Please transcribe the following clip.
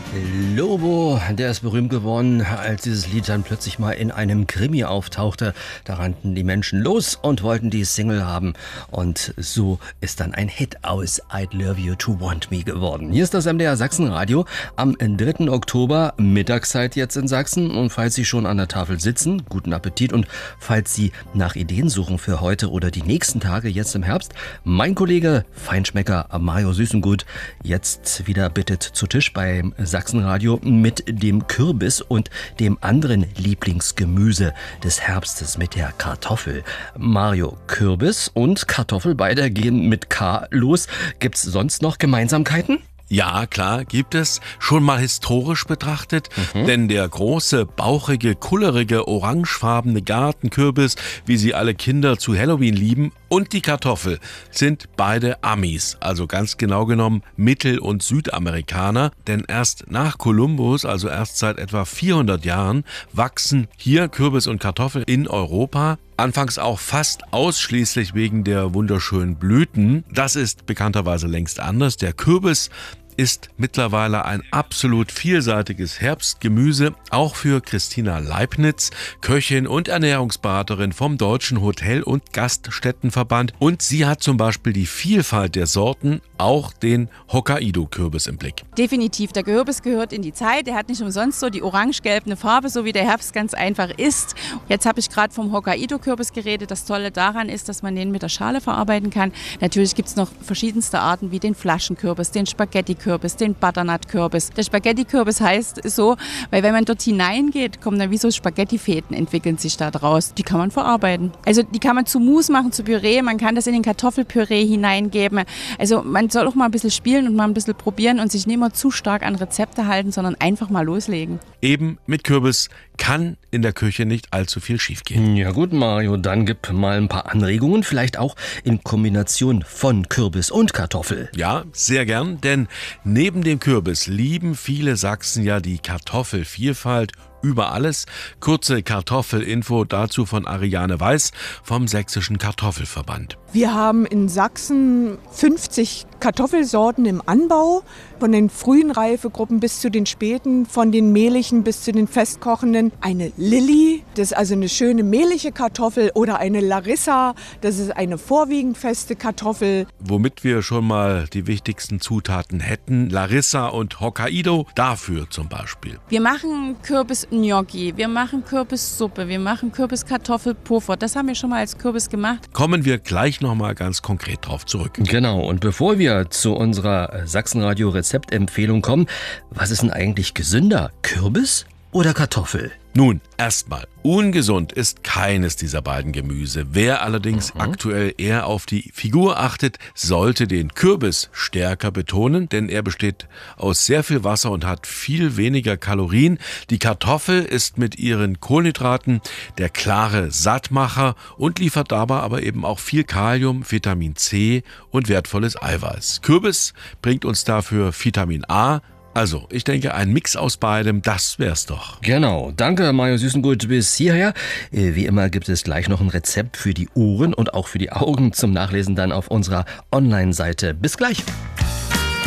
Lobo, der ist berühmt geworden, als dieses Lied dann plötzlich mal in einem Krimi auftauchte. Da rannten die Menschen los und wollten die Single haben. Und so ist dann ein Hit aus I'd Love You to Want Me geworden. Hier ist das MDR Sachsenradio am 3. Oktober, Mittagszeit jetzt in Sachsen. Und falls Sie schon an der Tafel sitzen, guten Appetit. Und falls Sie nach Ideen suchen für heute oder die nächsten Tage jetzt im Herbst, mein Kollege Feinschmecker Mario Süßengut jetzt wieder bittet zu Tisch beim Sachsenradio mit dem Kürbis und dem anderen Lieblingsgemüse des Herbstes, mit der Kartoffel. Mario, Kürbis und Kartoffel, beide gehen mit K los. Gibt's sonst noch Gemeinsamkeiten? Ja, klar, gibt es. Schon mal historisch betrachtet, denn der große, bauchige, kullerige, orangefarbene Gartenkürbis, wie sie alle Kinder zu Halloween lieben, und die Kartoffel sind beide Amis, also ganz genau genommen Mittel- und Südamerikaner, denn erst nach Kolumbus, also erst seit etwa 400 Jahren, wachsen hier Kürbis und Kartoffel in Europa. Anfangs auch fast ausschließlich wegen der wunderschönen Blüten. Das ist bekannterweise längst anders. Der Kürbis ist mittlerweile ein absolut vielseitiges Herbstgemüse, auch für Christina Leibniz, Köchin und Ernährungsberaterin vom Deutschen Hotel- und Gaststättenverband. Und sie hat zum Beispiel die Vielfalt der Sorten, auch den Hokkaido-Kürbis im Blick. Definitiv, der Kürbis gehört in die Zeit. Er hat nicht umsonst so die orange-gelbe Farbe, so wie der Herbst ganz einfach ist. Jetzt habe ich gerade vom Hokkaido-Kürbis geredet. Das Tolle daran ist, dass man den mit der Schale verarbeiten kann. Natürlich gibt es noch verschiedenste Arten wie den Flaschenkürbis, den Spaghetti-Kürbis, den Butternut-Kürbis. Der Spaghetti-Kürbis heißt so, weil wenn man dort hineingeht, kommen dann wie so Spaghetti-Fäden, entwickeln sich da draus. Die kann man verarbeiten. Also die kann man zu Mousse machen, zu Püree. Man kann das in den Kartoffelpüree hineingeben. Also man soll auch mal ein bisschen spielen und mal ein bisschen probieren und sich nicht immer zu stark an Rezepte halten, sondern einfach mal loslegen. Eben mit Kürbis kann in der Küche nicht allzu viel schiefgehen. Ja gut, Mario, dann gib mal ein paar Anregungen, vielleicht auch in Kombination von Kürbis und Kartoffel. Ja, sehr gern, denn neben dem Kürbis lieben viele Sachsen ja die Kartoffelvielfalt über alles. Kurze Kartoffelinfo dazu von Ariane Weiß vom Sächsischen Kartoffelverband. Wir haben in Sachsen 50 Kartoffelsorten im Anbau, von den frühen Reifegruppen bis zu den späten, von den mehligen bis zu den festkochenden. Eine Lilly, das ist also eine schöne mehlige Kartoffel, oder eine Larissa, das ist eine vorwiegend feste Kartoffel. Womit wir schon mal die wichtigsten Zutaten hätten, Larissa und Hokkaido, dafür zum Beispiel. Wir machen Kürbis-Gnocchi, wir machen Kürbissuppe, wir machen Kürbis-Kartoffelpuffer. Das haben wir schon mal als Kürbis gemacht. Kommen wir gleich noch mal ganz konkret drauf zurück. Genau, und bevor wir zu unserer Sachsenradio-Rezeptempfehlung kommen, was ist denn eigentlich gesünder, Kürbis oder Kartoffel? Nun, erstmal, ungesund ist keines dieser beiden Gemüse. Wer allerdings aktuell eher auf die Figur achtet, sollte den Kürbis stärker betonen, denn er besteht aus sehr viel Wasser und hat viel weniger Kalorien. Die Kartoffel ist mit ihren Kohlenhydraten der klare Sattmacher und liefert dabei aber eben auch viel Kalium, Vitamin C und wertvolles Eiweiß. Kürbis bringt uns dafür Vitamin A. Also, ich denke, ein Mix aus beidem, das wär's doch. Genau, danke Mario Süßengut bis hierher. Wie immer gibt es gleich noch ein Rezept für die Ohren und auch für die Augen zum Nachlesen dann auf unserer Online-Seite. Bis gleich.